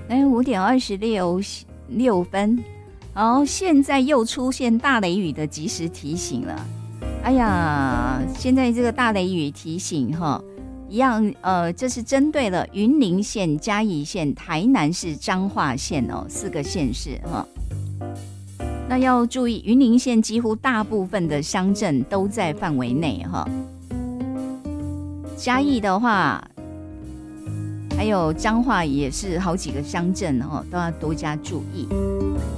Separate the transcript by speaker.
Speaker 1: 5:26，好，现在又出现大雷雨的即时提醒了。哎呀，现在这个大雷雨提醒哈，一样这是针对了云林县、嘉义县、台南市、彰化县哦4个县市哈。那要注意，云林县几乎大部分的乡镇都在范围内哈。嘉义的话，还有彰化也是好几个乡镇哦，都要多加注意。